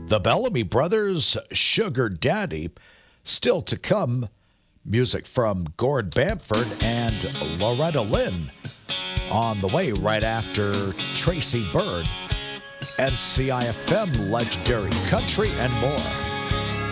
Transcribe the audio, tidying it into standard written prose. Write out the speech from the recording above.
The Bellamy Brothers, Sugar Daddy. Still to come, music from Gord Bamford and Loretta Lynn. On the way right after Tracy Byrd, NCIFM, Legendary Country, and more.